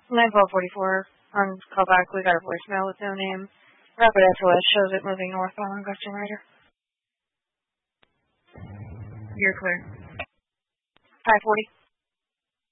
91244 on callback. We got a voicemail with no name. Rapid SOS shows it moving northbound on Gustin Rider. You're clear. 540.